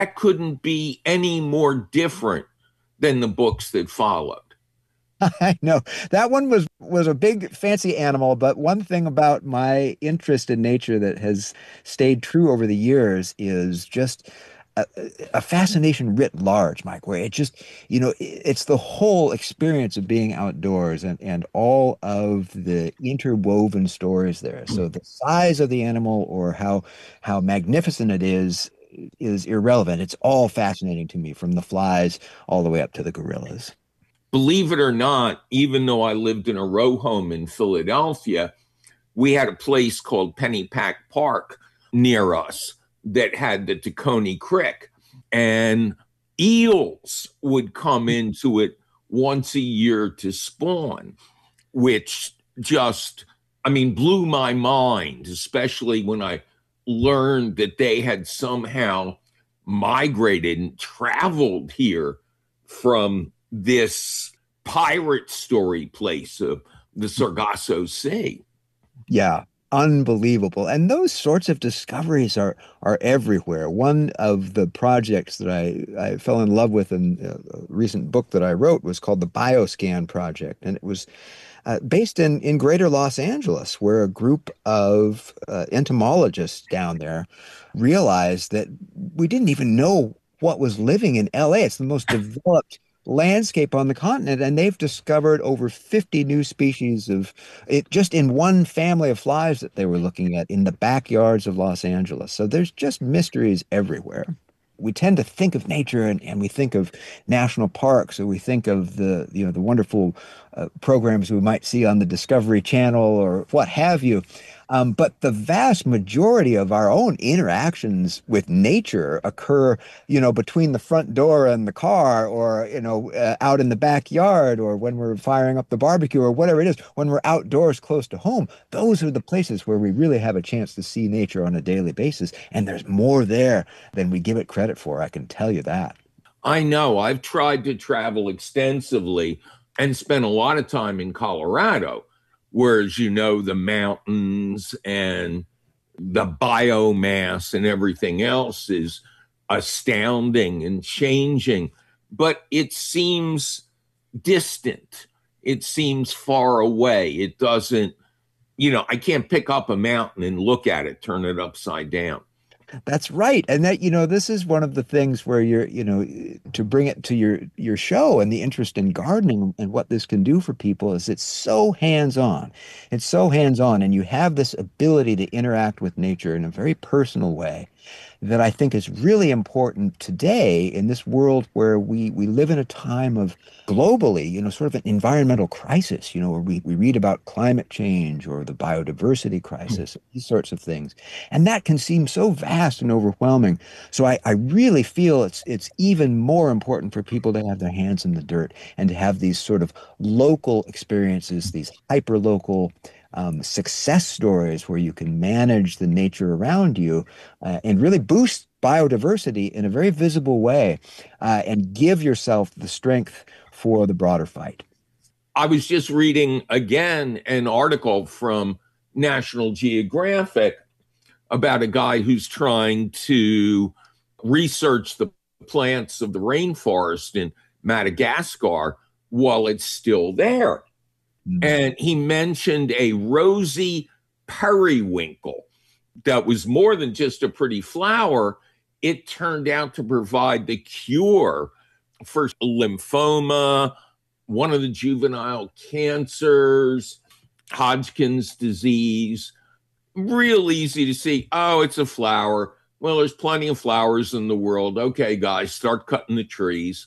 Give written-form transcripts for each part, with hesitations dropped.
that couldn't be any more different than the books that followed. I know that one was a big fancy animal, but one thing about my interest in nature that has stayed true over the years is just a, a fascination writ large, Mike, where it just, it's the whole experience of being outdoors and all of the interwoven stories there. So the size of the animal or how magnificent it is irrelevant. It's all fascinating to me, from the flies all the way up to the gorillas. Believe it or not, even though I lived in a row home in Philadelphia, we had a place called Pennypack Park near us that had the Tacony Creek, and eels would come into it once a year to spawn, which just, I mean, blew my mind, especially when I learned that they had somehow migrated and traveled here from this pirate story place of the Sargasso Sea. Yeah, unbelievable. And those sorts of discoveries are everywhere. One of the projects that I fell in love with in a recent book that I wrote was called the Bioscan Project, and it was based in Greater Los Angeles, where a group of entomologists down there realized that we didn't even know what was living in LA. It's the most developed landscape on the continent, and they've discovered over 50 new species of it just in one family of flies that they were looking at in the backyards of Los Angeles. So there's just mysteries everywhere. We tend to think of nature and we think of national parks, or we think of the wonderful programs we might see on the Discovery Channel or what have you. But the vast majority of our own interactions with nature occur, between the front door and the car, or, out in the backyard, or when we're firing up the barbecue, or whatever it is, when we're outdoors close to home. Those are the places where we really have a chance to see nature on a daily basis. And there's more there than we give it credit for. I can tell you that. I know I've tried to travel extensively and spent a lot of time in Colorado, whereas the mountains and the biomass and everything else is astounding and changing, but it seems distant. It seems far away. It doesn't, I can't pick up a mountain and look at it, turn it upside down. That's right. And that, this is one of the things where to bring it to your show and the interest in gardening and what this can do for people is it's so hands-on. It's so hands-on, and you have this ability to interact with nature in a very personal way that I think is really important today in this world where we live in a time of globally, sort of an environmental crisis, where we read about climate change or the biodiversity crisis, these sorts of things. And that can seem so vast and overwhelming. So I really feel it's even more important for people to have their hands in the dirt and to have these sort of local experiences, these hyper local success stories where you can manage the nature around you and really boost biodiversity in a very visible way and give yourself the strength for the broader fight. I was just reading again an article from National Geographic about a guy who's trying to research the plants of the rainforest in Madagascar while it's still there. And he mentioned a rosy periwinkle that was more than just a pretty flower. It turned out to provide the cure for lymphoma, one of the juvenile cancers, Hodgkin's disease. Real easy to see. Oh, it's a flower. Well, there's plenty of flowers in the world. Okay, guys, start cutting the trees.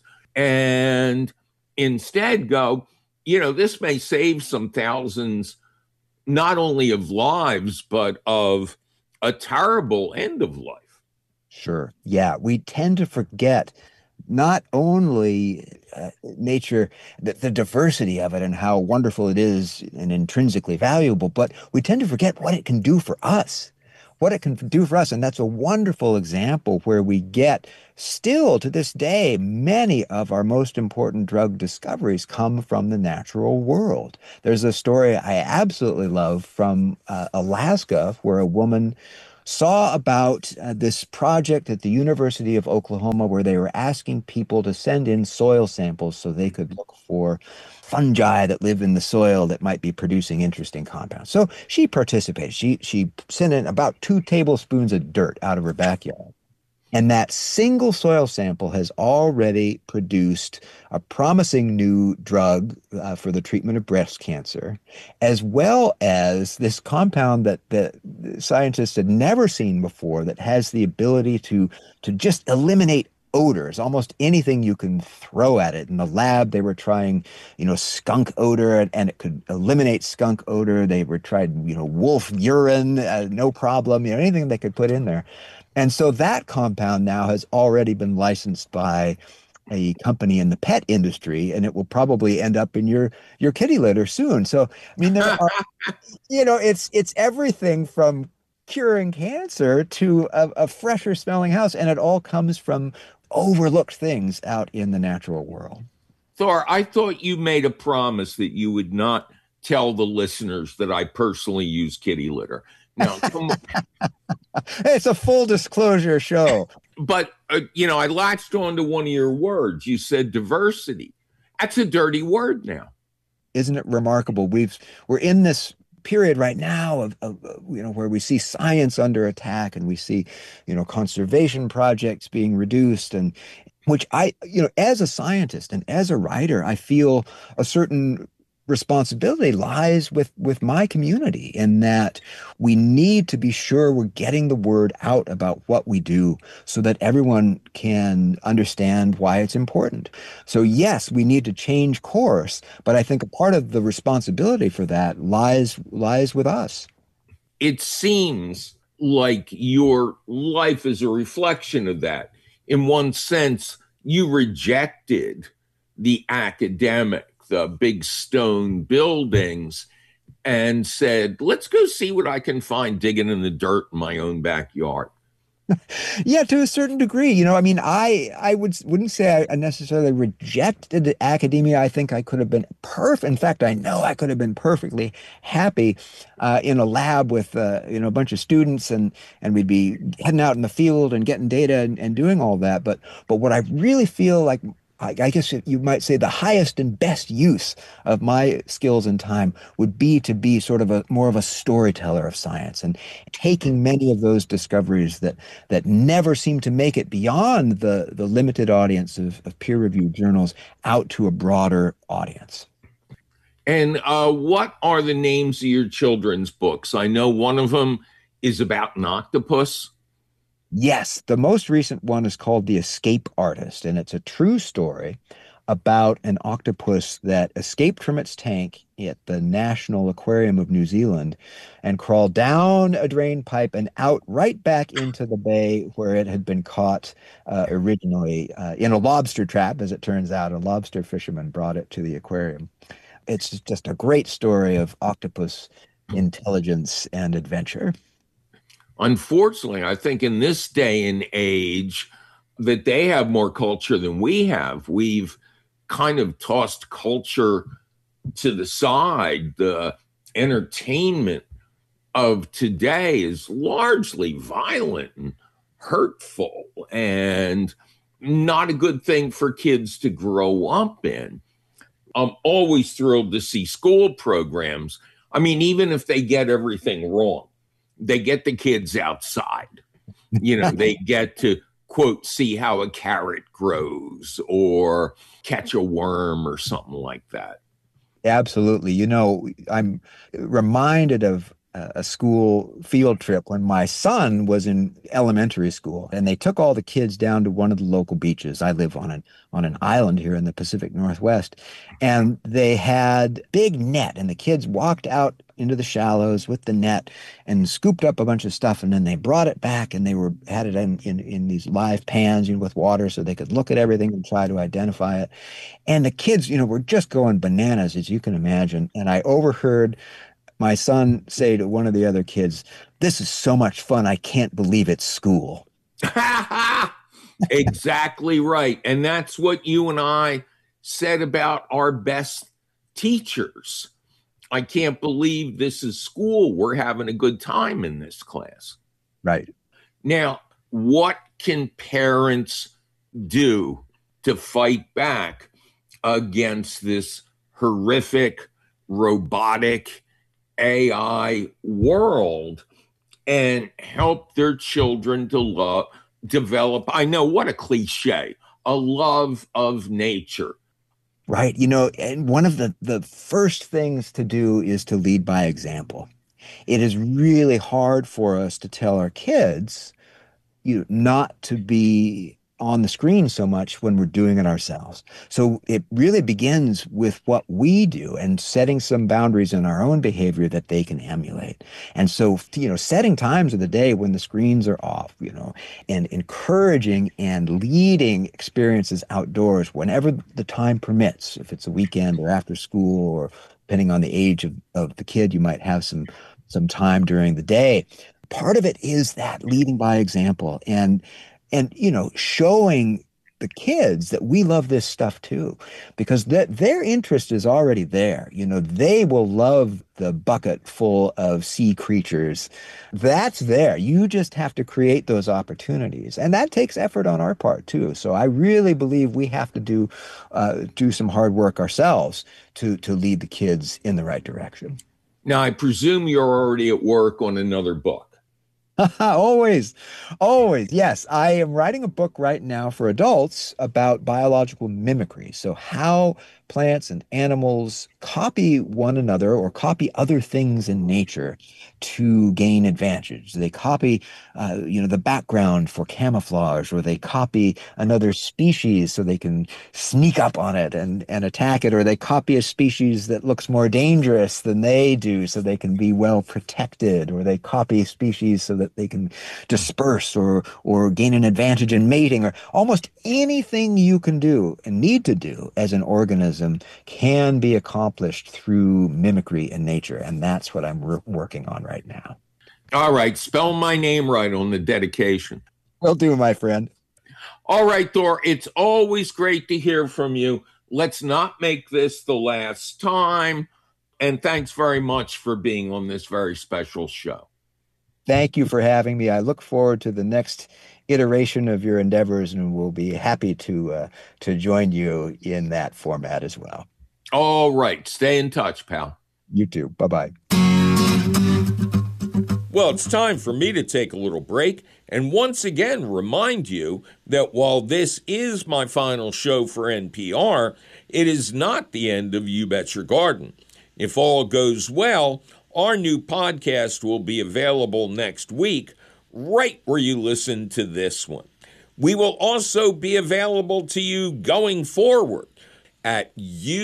And instead go, this may save some thousands, not only of lives, but of a terrible end of life. Sure. Yeah, we tend to forget not only nature, the diversity of it and how wonderful it is and intrinsically valuable, but we tend to forget what it can do for us, what it can do for us. And that's a wonderful example where we get still to this day, many of our most important drug discoveries come from the natural world. There's a story I absolutely love from Alaska where a woman saw about this project at the University of Oklahoma where they were asking people to send in soil samples so they could look for fungi that live in the soil that might be producing interesting compounds. So she participated. She sent in about 2 tablespoons of dirt out of her backyard. And that single soil sample has already produced a promising new drug for the treatment of breast cancer, as well as this compound that the scientists had never seen before that has the ability to just eliminate odors, almost anything you can throw at it. In the lab, they were trying, skunk odor, and it could eliminate skunk odor. They were tried, wolf urine, no problem, anything they could put in there. And so that compound now has already been licensed by a company in the pet industry, and it will probably end up in your kitty litter soon. So, I mean, there are, it's everything from curing cancer to a fresher smelling house, and it all comes from overlooked things out in the natural world. Thor, I thought you made a promise that you would not tell the listeners that I personally use kitty litter. Now, come on. It's a full disclosure show. But, I latched on to one of your words. You said diversity. That's a dirty word now. Isn't it remarkable? We're in this period right now of where we see science under attack, and we see conservation projects being reduced, and which as a scientist and as a writer, I feel a certain responsibility lies with my community, in that we need to be sure we're getting the word out about what we do so that everyone can understand why it's important. So yes, we need to change course, but I think a part of the responsibility for that lies with us. It seems like your life is a reflection of that. In one sense, you rejected the academic, the big stone buildings, and said, let's go see what I can find digging in the dirt in my own backyard. Yeah, to a certain degree. I mean, I wouldn't say I necessarily rejected academia. I think I could have been perfect. In fact, I know I could have been perfectly happy in a lab with a bunch of students, and we'd be heading out in the field and getting data and doing all that. But what I really feel like, I guess you might say, the highest and best use of my skills and time would be to be sort of more of a storyteller of science, and taking many of those discoveries that never seem to make it beyond the limited audience of peer-reviewed journals out to a broader audience. And what are the names of your children's books? I know one of them is about an octopus. Yes, the most recent one is called The Escape Artist, and it's a true story about an octopus that escaped from its tank at the National Aquarium of New Zealand and crawled down a drain pipe and out right back into the bay where it had been caught originally in a lobster trap. As it turns out, a lobster fisherman brought it to the aquarium. It's just a great story of octopus intelligence and adventure. Unfortunately, I think in this day and age that they have more culture than we have. We've kind of tossed culture to the side. The entertainment of today is largely violent and hurtful and not a good thing for kids to grow up in. I'm always thrilled to see school programs. I mean, even if they get everything wrong, they get the kids outside. They get to, quote, see how a carrot grows or catch a worm or something like that. Absolutely. I'm reminded of a school field trip when my son was in elementary school, and they took all the kids down to one of the local beaches. I live on an island here in the Pacific Northwest, and they had big net, and the kids walked out into the shallows with the net and scooped up a bunch of stuff, and then they brought it back, and they had it in these live pans, with water, so they could look at everything and try to identify it. And the kids, were just going bananas, as you can imagine. And I overheard my son say to one of the other kids, "This is so much fun, I can't believe it's school." Exactly right. And that's what you and I said about our best teachers. I can't believe this is school. We're having a good time in this class. Right. Now, what can parents do to fight back against this horrific, robotic AI world and help their children to develop, I know, what a cliche, a love of nature? Right. And one of the first things to do is to lead by example. It is really hard for us to tell our kids, not to be on the screen so much when we're doing it ourselves. So it really begins with what we do and setting some boundaries in our own behavior that they can emulate. And so, setting times of the day when the screens are off, and encouraging and leading experiences outdoors whenever the time permits, if it's a weekend or after school, or depending on the age of the kid, you might have some time during the day. Part of it is that leading by example and showing the kids that we love this stuff too, because their interest is already there. They will love the bucket full of sea creatures. That's there. You just have to create those opportunities, and that takes effort on our part too. So I really believe we have to do some hard work ourselves to lead the kids in the right direction. Now, I presume you're already at work on another book. Always, always. Yes, I am writing a book right now for adults about biological mimicry. So, how plants and animals copy one another or copy other things in nature to gain advantage. They copy, the background for camouflage, or they copy another species so they can sneak up on it and attack it, or they copy a species that looks more dangerous than they do so they can be well protected, or they copy a species so that they can disperse or gain an advantage in mating, or almost anything you can do and need to do as an organism can be accomplished through mimicry in nature. And that's what I'm working on right now. All right. Spell my name right on the dedication. Will do, my friend. All right, Thor. It's always great to hear from you. Let's not make this the last time. And thanks very much for being on this very special show. Thank you for having me. I look forward to the next iteration of your endeavors, and we'll be happy to join you in that format as well. All right. Stay in touch, pal. You too. Bye-bye. Well, it's time for me to take a little break and once again remind you that while this is my final show for NPR, it is not the end of You Bet Your Garden. If all goes well, our new podcast will be available next week, right where you listen to this one. We will also be available to you going forward at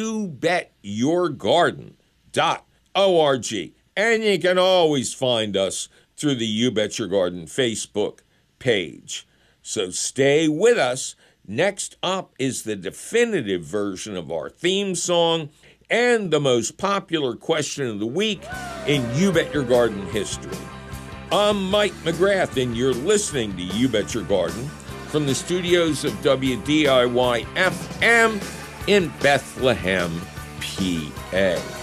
youbetyourgarden.org. And you can always find us through the You Bet Your Garden Facebook page. So stay with us. Next up is the definitive version of our theme song and the most popular question of the week in You Bet Your Garden history. I'm Mike McGrath, and you're listening to You Bet Your Garden from the studios of WDIY-FM in Bethlehem, PA.